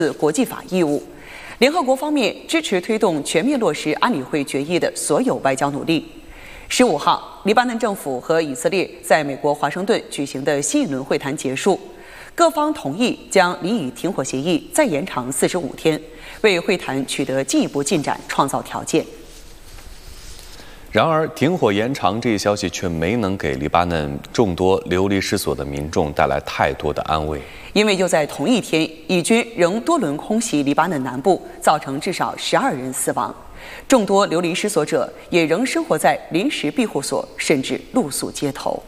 国际法义务。联合国方面支持推动全面落实安理会决议的所有外交努力。15号，黎巴嫩政府和以色列在美国华盛顿举行的新一轮会谈结束，各方同意将黎以停火协议再延长45天，为会谈取得进一步进展创造条件。 然而，停火延长这一消息却没能给黎巴嫩众多流离失所的民众带来太多的安慰。 因为就在同一天，以军仍多轮空袭黎巴嫩南部，造成至少12人死亡。众多流离失所者也仍生活在临时庇护所，甚至露宿街头。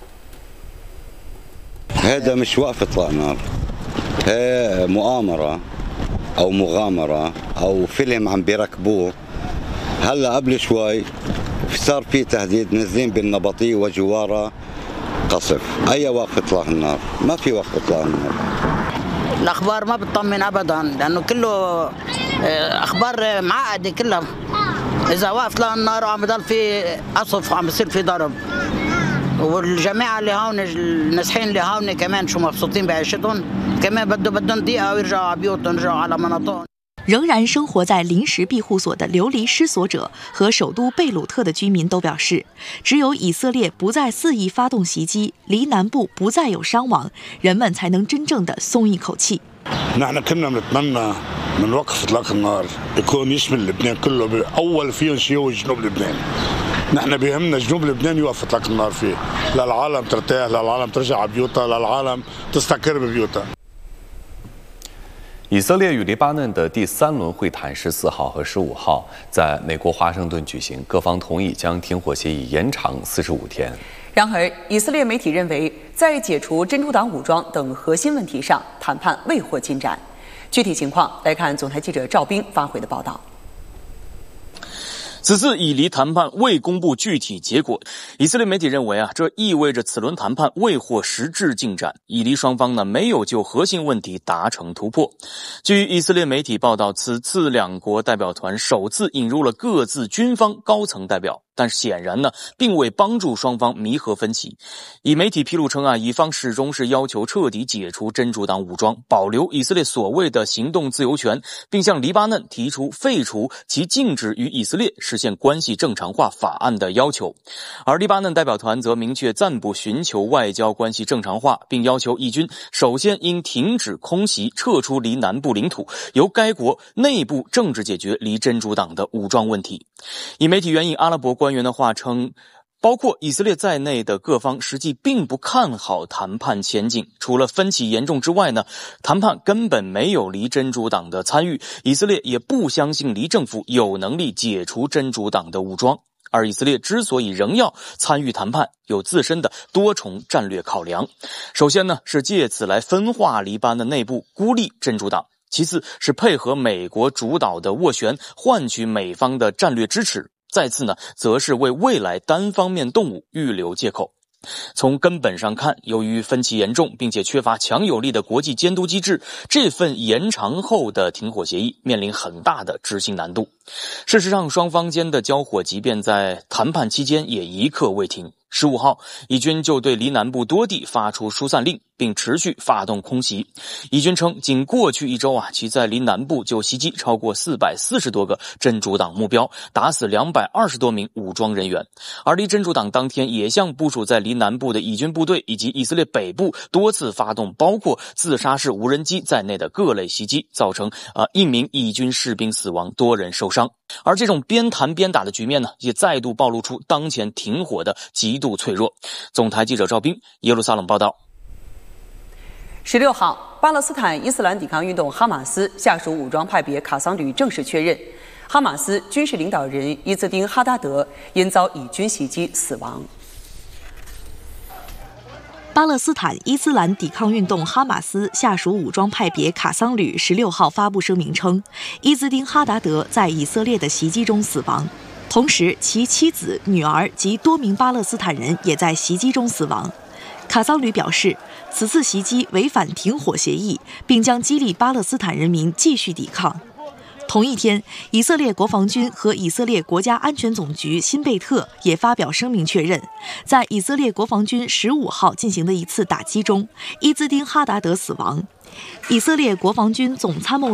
هذا مش وقف إطلاق نار، مؤامرة أو مغامرة أو فيلم عم بيركبوه. هلا قبل شوي صار في تهديد نازلين بالنبطية وجوارها قصف. أي وقف إطلاق النار؟ ما في وقف إطلاق النار. الأخبار ما بتطمن أبدا لأنه كله أخبار معقدة كلها. إذا وقف إطلاق النار وعم بضل في قصف وعم بصير في ضرب. والجماعة اللي هون النازحين اللي هون كمان شو مبسوطين بعيشتهم كمان بدهم دقيقة ويرجعوا على بيوتهم يرجعوا على مناطقهم。 仍然生活在临时庇护所的流离失所者和首都贝鲁特的居民都表示，只有以色列不再肆意发动袭击，离南部不再有伤亡，人们才能真正的松一口气。 نحن كنا بنتمنى من وقف اطلاق النار يكون يشمل لبنان كله، اول فيهم شيء هو جنوب لبنان. نحن بيهمنا جنوب لبنان يوقف اطلاق النار فيه، للعالم ترتاح، للعالم ترجع على بيوتها، للعالم تستقر ببيوتها。 以色列与黎巴嫩的第3轮会谈14号和15号在美国华盛顿举行，各方同意将停火协议延长45天。 然而，以色列媒体认为，在解除真主党武装等核心问题上，谈判未获进展。具体情况来看，总台记者赵斌发回的报道。 此次以黎谈判未公布具体结果，以色列媒体认为这意味着此轮谈判未获实质进展，以黎双方没有就核心问题达成突破。据以色列媒体报道，此次两国代表团首次引入了各自军方高层代表，但显然并未帮助双方弥合分歧。以媒体披露称以方始终是要求彻底解除真主党武装，保留以色列所谓的行动自由权，并向黎巴嫩提出废除其禁止与以色列实现关系正常化法案的要求。而黎巴嫩代表团则明确暂不寻求外交关系正常化，并要求以军首先应停止空袭，撤出黎南部领土，由该国内部政治解决黎真主党的武装问题。以媒体援引阿拉伯官员的话称，包括以色列在内的各方实际并不看好谈判前景，除了分歧严重之外谈判根本没有黎真主党的参与，以色列也不相信黎政府有能力解除真主党的武装。而以色列之所以仍要参与谈判，有自身的多重战略考量。首先是借此来分化黎巴嫩内部，孤立真主党；其次是配合美国主导的斡旋，换取美方的战略支持；再次则是为未来单方面动武预留借口。从根本上看，由于分歧严重并且缺乏强有力的国际监督机制，这份延长后的停火协议面临很大的执行难度。事实上，双方间的交火即便在谈判期间也一刻未停。15号，以军就对黎南部多地发出疏散令，并持续发动空袭。以军称，仅过去1周其在黎南部就袭击超过440多个真主党目标，打死220多名武装人员。而黎真主党当天也向部署在黎南部的以军部队以及以色列北部多次发动包括自杀式无人机在内的各类袭击，造成1名以军士兵死亡，多人受伤。而这种边谈边打的局面也再度暴露出当前停火的极度脆弱。总台记者赵斌，耶路撒冷报道。 16号，巴勒斯坦伊斯兰抵抗运动哈马斯下属武装派别卡桑旅正式确认，哈马斯军事领导人伊兹丁·哈达德因遭以军袭击死亡。 巴勒斯坦伊斯兰抵抗运动哈马斯下属武装派别卡桑旅16号发布声明称，伊兹丁·哈达德在以色列的袭击中死亡，同时其妻子、女儿及多名巴勒斯坦人也在袭击中死亡。卡桑旅表示，此次袭击违反停火协议，并将激励巴勒斯坦人民继续抵抗。 同一天，以色列国防军和以色列国家安全总局辛贝特也发表声明确认，在以色列国防军15号进行的一次打击中，伊兹丁哈达德死亡。以色列国防军总参谋